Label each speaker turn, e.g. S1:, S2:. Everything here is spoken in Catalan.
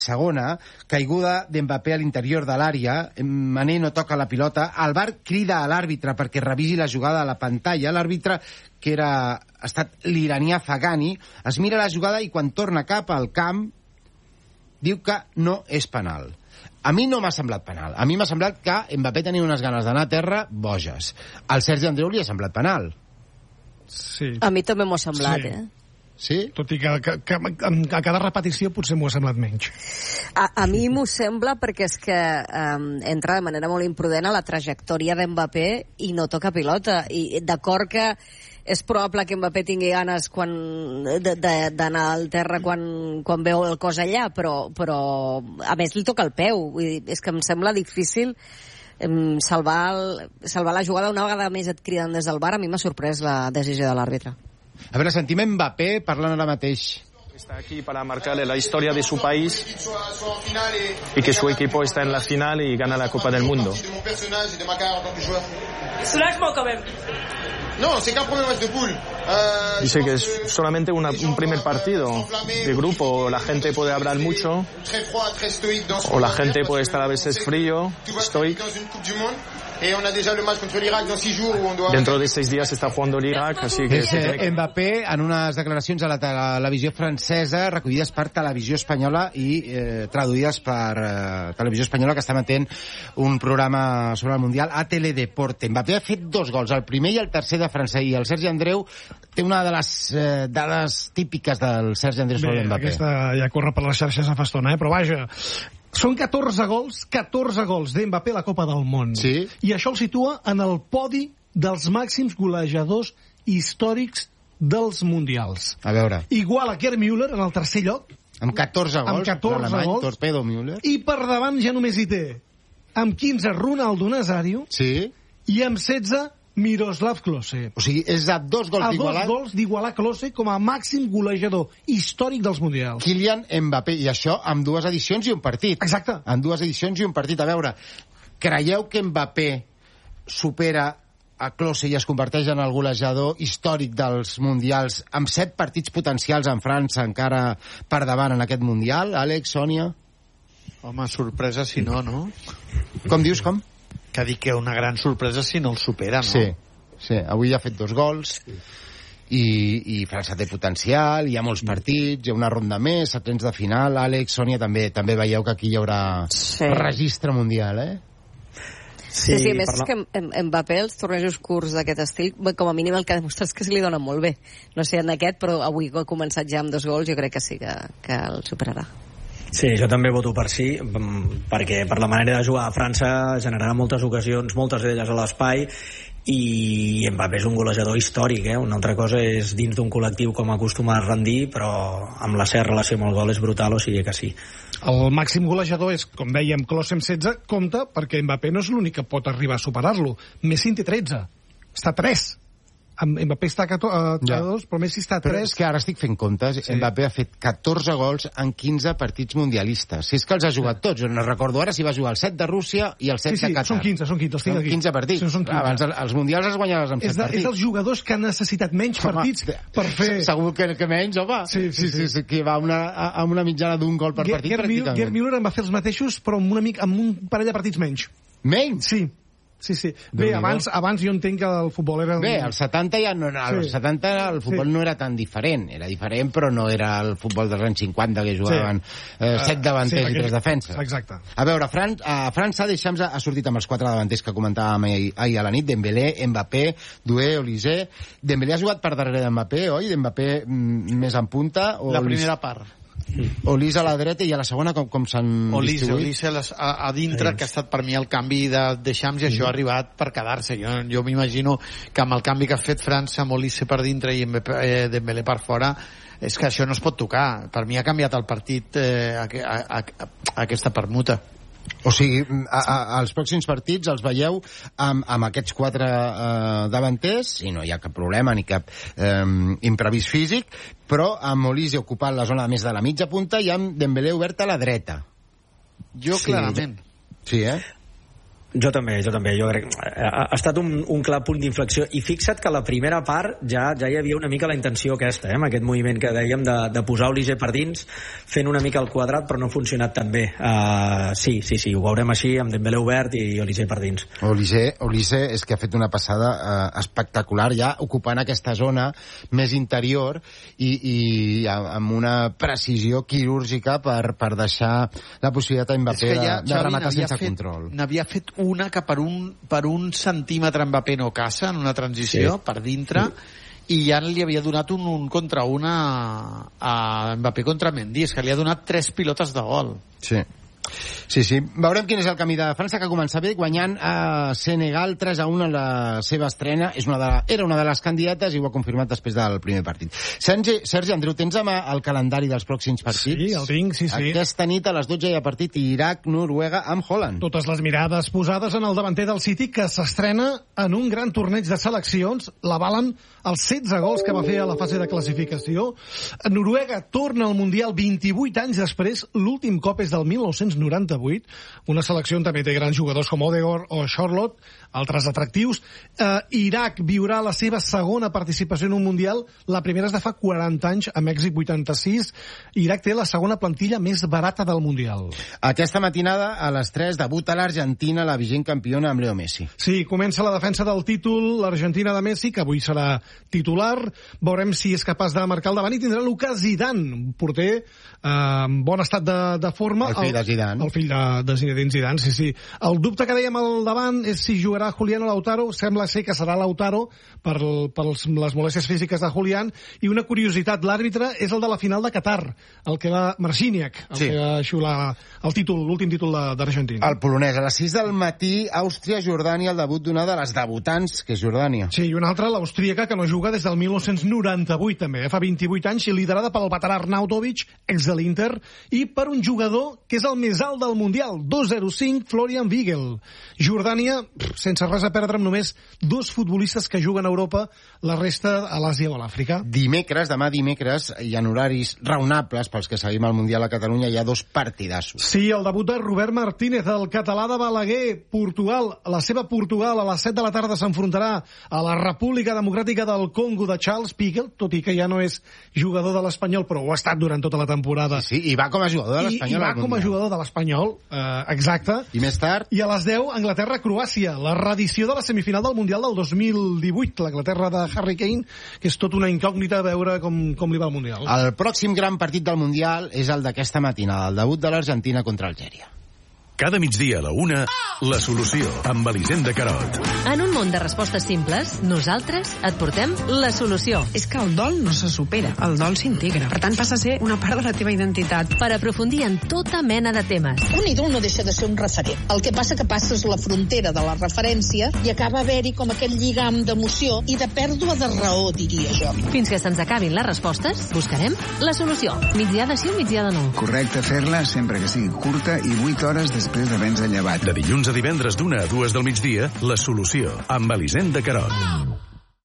S1: segona, caiguda d'Mbappé a l'interior de l'àrea, Mané no toca la pilota, el VAR crida a l'àrbitre perquè revisi la jugada a la pantalla, l'àrbitre, que ha estat l'iranià Zagani, es mira la jugada i quan torna cap al camp diu que no és penal. A mi no m'ha semblat penal, a mi m'ha semblat que Mbappé tenia unes ganes d'anar a terra boges. Al Sergi Andreu li ha semblat penal.
S2: Sí.
S3: A mi també m'ho ha semblat,
S1: Sí?
S2: Tot i que a cada repetició potser m'ho ha semblat menys.
S3: A mi m'ho sembla perquè és que entra de manera molt imprudent a la trajectòria d'Mbappé i no toca pilota. I d'acord que és probable que Mbappé tingui ganes d'anar al terra quan veu el cos allà, però a més li toca el peu. Vull dir, és que em sembla difícil salvar la jugada. Una vegada més et criden des del VAR, a mi m'ha sorprès la decisió de l'àrbitre.
S1: A veure, sentim Mbappé parlant ara mateix.
S4: Está aquí para marcarle la historia de su país y que su equipo está en la final y gana la Copa del Mundo.
S5: Soulagement quand même.
S6: No, c'est qu'un premier match de poule.
S4: Dice que es solamente un primer partido de grupo. La gente puede hablar mucho o la gente puede estar a veces frío, estoico. Dentro de 6 días está jugando el Irak, así que...
S1: Mbappé, en unes declaracions a la televisió francesa, recollides per Televisió Espanyola i traduïdes per Televisió Espanyola, que està emetent un programa sobre el Mundial a Teledeporte. Mbappé ha fet 2 gols, el primer i el tercer de França, i el Sergi Andreu té una de les dades típiques del Sergi Andreu sobre Mbappé.
S2: Aquesta ja corre per les xarxes a fa estona, però vaja... Són 14 gols d'Mbappé a la Copa del Món.
S1: Sí.
S2: I això el situa en el podi dels màxims golejadors històrics dels Mundials.
S1: A veure.
S2: Igual a Gerd Müller en el tercer lloc.
S1: Amb 14 gols.
S2: Amb 14 gols.
S1: Torpedo Müller.
S2: I per davant ja només hi té amb 15 Ronaldo Nazario.
S1: Sí.
S2: I amb 16 Miroslav Klose.
S1: O sigui, és a 2 gols d'igualar...
S2: A 2 gols d'igualar Klose com a màxim golejador històric dels Mundials.
S1: Kylian Mbappé, i això amb 2 edicions i un partit.
S2: Exacte.
S1: En 2 edicions i un partit. A veure, creieu que Mbappé supera a Klose i es converteix en el golejador històric dels Mundials amb 7 partits potencials en França encara per davant en aquest Mundial? Àlex, Sònia?
S7: Home, sorpresa si no, no?
S1: Com dius, com?
S7: Que dic que una gran sorpresa si no el supera, no?
S1: Sí. Avui ha fet 2 gols i França té potencial, hi ha molts partits, hi ha una ronda més, 7 de final. Àlex, Sònia, també veieu que aquí hi haurà registre mundial,
S3: Sí, a més és que Mbappé, els tornejos curts d'aquest estil, com a mínim el que ha demostrat és que se li dona molt bé. No sé en aquest, però avui que ha començat ja amb 2 gols, jo crec que sí que el superarà.
S8: Sí, jo també voto per sí, perquè per la manera de jugar a França generarà moltes ocasions, moltes d'elles a l'espai, i Mbappé és un golejador històric, Una altra cosa és dins d'un col·lectiu com acostuma a rendir, però amb la seva relació amb el gol és brutal, o sigui que sí.
S2: El màxim golejador és, com dèiem, Klose amb 16, compta, perquè Mbappé no és l'únic que pot arribar a superar-lo. Messi en té 13, està a 3. Mbappé està a 2, però Messi està a 3.
S1: Però és que ara estic fent comptes. Sí. Mbappé ha fet 14 gols en 15 partits mundialistes. Si és que els ha jugat tots. No recordo ara si va jugar el 7 de Rússia i el 7 de Qatar.
S2: Són 15, els tinc aquí.
S1: 15 partits.
S2: Sí, 15.
S1: Abans els mundials els guanyaves amb 7 partits.
S2: És els jugadors que han necessitat menys partits per fer...
S1: Segur que menys, home. Sí, que va amb una mitjana d'un gol per partit, pràcticament.
S2: Gerd Müller en va fer els mateixos, però amb un parell de partits menys.
S1: Menys?
S2: Sí. Bé, abans jo entenc que el futbol era...
S1: Bé, als 70 ja no era... Als 70 el futbol no era tan diferent. Era diferent, però no era el futbol dels anys 50, que jugaven 7 davanters i 3 defenses.
S2: Exacte.
S1: A veure, a França ha sortit amb els 4 davanters que comentàvem ahir a la nit. Dembélé, Mbappé, Doué, Olise. Dembélé ha jugat per darrere d'Mbappé, oi? Dembélé més en punta?
S7: La primera part.
S1: Olise a la dreta i a la segona com s'han distribuït?
S7: Olise a dintre, que ha estat per mi el canvi de Xams, i això ha arribat per quedar-se. Jo m'imagino que amb el canvi que ha fet França, amb Olise per dintre i Dembélé per fora, és que això no es pot tocar. Per mi ha canviat el partit aquesta permuta.
S1: O sigui, als pròxims partits els veieu amb aquests 4 davanters, i no hi ha cap problema ni cap imprevist físic, però amb Olise ocupant la zona més de la mitja punta i amb Dembélé obert a la dreta.
S7: Jo clarament.
S1: Sí,
S8: Jo també. Jo crec ha estat un clar punt d'inflexió, i fixa't que la primera part ja hi havia una mica la intenció aquesta, amb aquest moviment que dèiem de posar Olise per dins, fent una mica el quadrat, però no ha funcionat tan bé. Sí, ho veurem així, amb Dembélé obert i Olise per dins.
S1: Olise és que ha fet una passada espectacular, ja ocupant aquesta zona més interior i amb una precisió quirúrgica per deixar la possibilitat a Mbappé de rematar sense control.
S7: N'havia fet una que per un centímetre Mbappé no caça en una transició, per dintre, i ja li havia donat un contra una a Mbappé contra Mendy. És que li ha donat 3 pilotes de gol.
S1: Sí. Veurem quin és el camí de França, que comença bé guanyant a Senegal 3-1 en la seva estrena. Era una de les candidates i ho ha confirmat després del primer partit. Sergi, Andreu, tens el calendari dels pròxims partits?
S2: Sí, el tinc, sí.
S1: Aquesta nit a les 12 hi ha partit Iraq-Noruega amb Holland.
S2: Totes les mirades posades en el davanter del City, que s'estrena en un gran torneig de seleccions. L'avalen els 16 gols que va fer a la fase de classificació. Noruega torna al Mundial 28 anys després. L'últim cop és del 1998. Una selecció on també té grans jugadors com Odegaard o Charlotte, altres atractius. Iraq viurà la seva segona participació en un Mundial. La primera és de fa 40 anys, a Mèxic 86. Iraq té la segona plantilla més barata del Mundial.
S1: Aquesta matinada, a les 3, debuta l'Argentina, la vigent campiona, amb Leo Messi.
S2: Sí, comença la defensa del títol, l'Argentina de Messi, que avui serà titular. Veurem si és capaç de marcar el davant, i tindrà Lucas Zidane, un porter en bon estat de forma.
S1: El fill de Zidane.
S2: El fill de Zinedine Zidane, sí. El dubte que dèiem al davant és si jugarà Julián o Lautaro. Sembla ser que serà Lautaro per les molèsties físiques de Julián. I una curiositat, l'àrbitre és el de la final de Qatar, el que va Marciniak, que va xiular l'últim títol d'Argentina.
S1: El polonès, a les 6 del matí, Àustria-Jordània, el debut d'una de les debutants, que és Jordània.
S2: Sí, i una altra, l'austríaca, que no juga des del 1998 també, fa 28 anys, i liderada pel veterà Arnautovic, ex de l'Inter, i per un jugador que és el més alt del Mundial, 2,05, Florian Wiegel. Jordània, sense res a perdre, amb només 2 futbolistes que juguen a Europa, la resta a l'Àsia o a l'Àfrica.
S1: Demà dimecres, i en horaris raonables pels que seguim el Mundial a Catalunya, hi ha 2 partidassos.
S2: Sí, el debut de Robert Martínez, el català de Balaguer, Portugal. La seva Portugal a les 7 de la tarda s'enfrontarà a la República Democràtica del Congo de Charles Piquel, tot i que ja no és jugador de l'Espanyol, però ho ha estat durant tota la temporada.
S1: Sí, i va com a jugador de l'Espanyol.
S2: I va com a jugador de l'Espanyol, exacte.
S1: I més tard?
S2: I a les 10, Anglaterra-Croàcia, la reedició de la semifinal del Mundial del 2018, l'Anglaterra de Harry Kane, que és tot una incògnita a veure com li va el Mundial.
S1: El pròxim gran partit del Mundial és el d'aquesta matinada, el debut de l'Argentina contra Algèria.
S5: Cada migdia a la 1, La Solució, amb Elisenda Carot.
S9: En un món de respostes simples, nosaltres et portem la solució.
S10: És que el dol no se supera, el dol s'integra. Per tant, passa a ser una part de la teva identitat.
S9: Per aprofundir en tota mena de temes.
S11: Un ídol no deixa de ser un referent. El que passa que passes la frontera de la referència i acaba haver-hi com aquest lligam d'emoció i de pèrdua de raó, diria jo.
S9: Fins que se'ns acabin les respostes, buscarem la solució. Migdia de sí o migdia de no.
S12: Correcte fer-la sempre que sigui curta i 8 hores després d'haver-nos llevat.
S5: De dilluns a divendres d'1 a 2 del migdia, La Solució, amb Elisenda Carot.